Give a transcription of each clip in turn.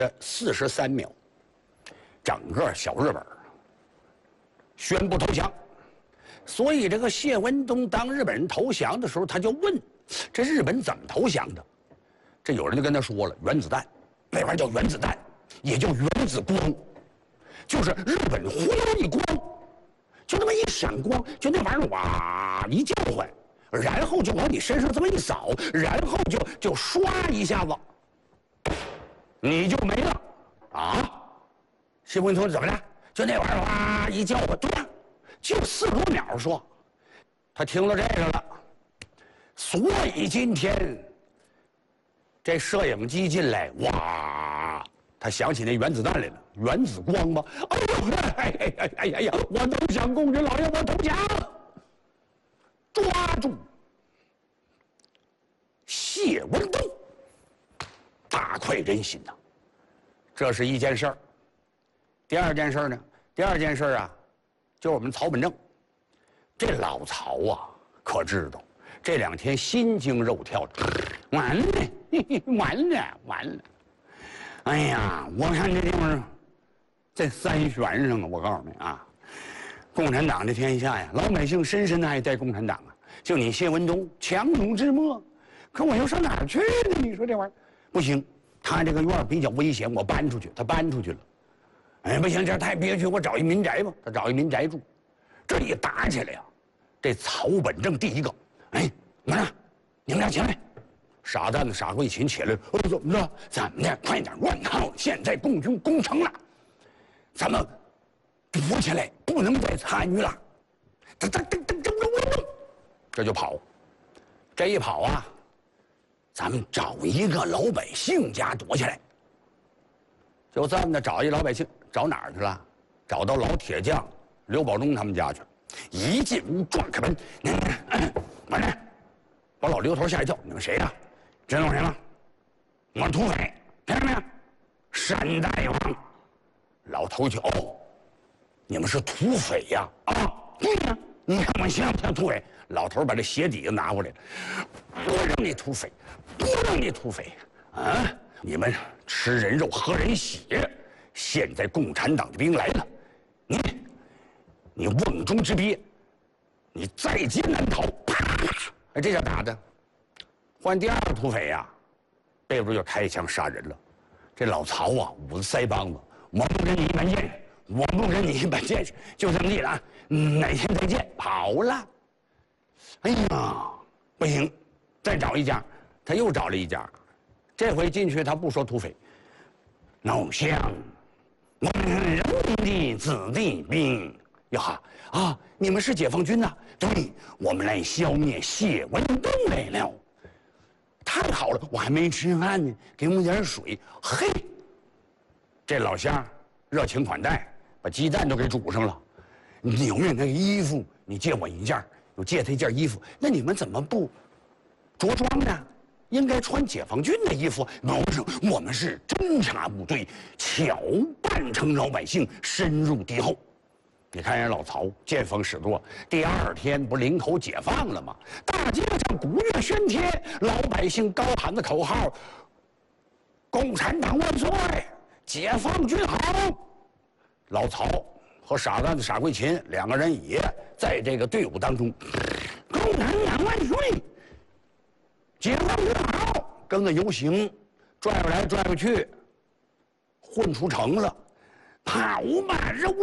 43秒，整个小日本宣布投降。所以这个谢文东当日本人投降的时候，他就问：这日本怎么投降的？这有人就跟他说了，原子弹，那玩意儿叫原子弹，也叫原子光，就是日本忽悠一光，就那么一闪光，就那玩意儿哇一叫唤，然后就往你身上这么一扫，然后就唰一下子，你就没了啊！谢文东怎么了？就那玩意儿哇一叫唤，对呀，就4多秒说，他听了这个了，所以今天这摄影机进来，哇，他想起那原子弹来了，原子光吗？哎呦，哎呀，我投降，公爵老爷，我投降了！抓住谢文东，大快人心呐！这是一件事儿。第二件事呢？第二件事啊，就是我们曹本正。这老曹啊，可知道这2天心惊肉跳的，完了，完了！哎呀，我看这地方在3旋上啊，我告诉你啊，共产党的天下呀，老百姓深深爱戴共产党啊。就你谢文东强弩之末，可我又上哪儿去呢？你说这玩意儿不行，他这个院比较危险，我搬出去，他搬出去了。哎，不行，这太憋屈，我找一民宅吧。他找一民宅住，这一打起来呀，这曹本正第一个，哎，怎么着？你们俩起来！傻蛋子傻贵琴起来了，怎么着？怎么的？快点乱套！现在共军攻城了，咱们躲起来，不能再参与了。这就跑，这一跑啊，咱们找一个老百姓家躲起来。就这么的找一老百姓，找哪儿去了？找到老铁匠刘保忠他们家去。一进屋撞开门，完了，把老刘头吓一跳。你们谁呀？知道我谁吗？我是土匪，听见没有？山大王。老头就哦，你们是土匪呀？啊，对呀。你看我像不像土匪？老头把这鞋底子拿过来了，不让你土匪，不让你土匪啊！你们吃人肉喝人血，现在共产党的兵来了，你瓮中之鳖，你在劫难逃！啪！哎，这下打的，换第2个土匪呀，背后就开枪杀人了。这老曹啊，捂着腮帮子，我不跟你一般见识，我不跟你一般见识，就这么地了啊！哪天再见，跑了。哎呀，不行，再找一家，他又找了一家，这回进去他不说土匪，老乡，我们人民的子弟兵呀哈啊，你们是解放军呐？对，我们来消灭谢文东来了。太好了，我还没吃饭呢，给我们点水。嘿，这老乡热情款待，把鸡蛋都给煮上了。你有没有那个衣服？你借我一件，我借他一件衣服。那你们怎么不着装呢？应该穿解放军的衣服。不是，我们是侦察部队，巧扮成老百姓，深入敌后。你看人老曹见风使舵，第2天不领口解放了吗？大街上鼓乐喧天，老百姓高喊的口号：共产党万岁，解放军好。老曹和傻蛋子傻贵琴2个人也在这个队伍当中，共产党万岁，解放军好，跟个游行，拽回来拽回去，混出城了。跑吧，肉，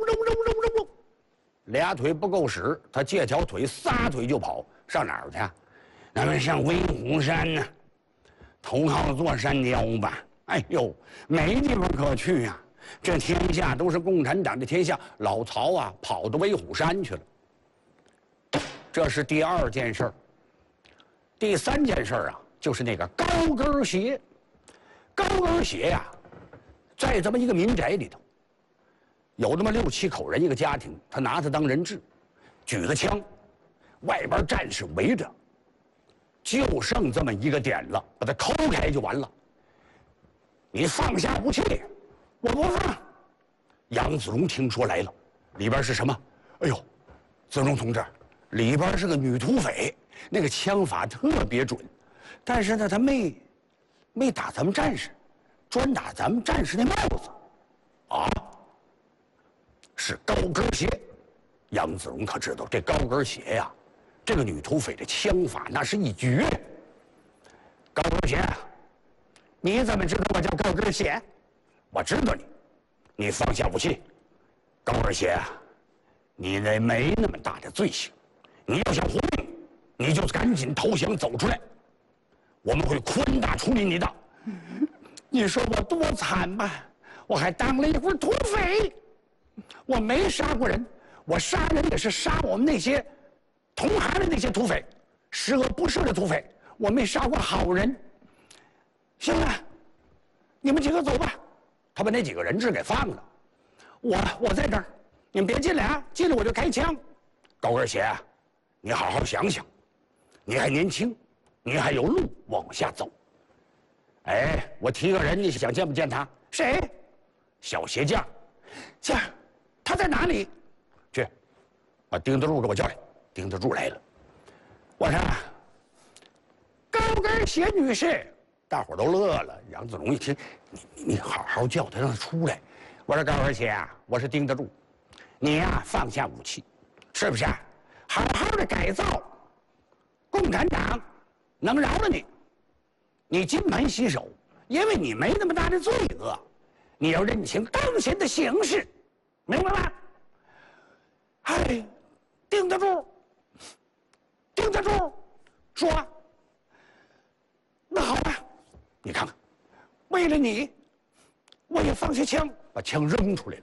俩腿不够使，他借条腿撒腿就跑，上哪儿去？咱们上威虎山呢，投靠座山雕吧。哎呦，没地方可去呀、这天下都是共产党的天下。老曹啊，跑到威虎山去了。这是第2件事儿。第3件事儿啊，就是那个高跟鞋。高跟鞋呀、在这么一个民宅里头，有那么6、7口人一个家庭，他拿它当人质，举着枪，外边战士围着，就剩这么一个点了，把它抠开就完了。你放下武器，我不放。杨子荣听说来了，里边是什么？哎呦，子荣同志，里边是个女土匪，那个枪法特别准，但是呢，他没打咱们战士， 专打咱们战士那帽子，啊，是高跟鞋。杨子荣可知道这高跟鞋呀，这个女土匪的枪法那是一绝。高跟鞋，你怎么知道我叫高跟鞋？我知道你，你放下武器。高跟鞋啊，你那没那么大的罪行，你要想活命，你就赶紧投降走出来，我们会宽大处理你的。你说我多惨吧？我还当了一会儿土匪，我没杀过人，我杀人也是杀我们那些同行的那些土匪，十恶不赦的土匪，我没杀过好人。行了，你们几个走吧。他把那几个人质给放了，我在这儿，你们别进来啊！进来我就开枪。高跟鞋啊，你好好想想，你还年轻，你还有路往下走。哎，我提个人，你想见不见他？谁？小鞋匠。匠，他在哪里？去，把丁德柱给我叫来。丁德柱来了。我说，高跟鞋女士。大伙都乐了。杨子荣一听，你好好叫他，让他出来。我说高跟鞋啊，我是丁德柱，你呀放下武器，是不是？好好的改造，共产党能饶了你。你金盆洗手，因为你没那么大的罪恶，你要认清当前的形势，明白吗？哎，丁德柱，说，那好吧，你看看，为了你，我也放下枪，把枪扔出来了。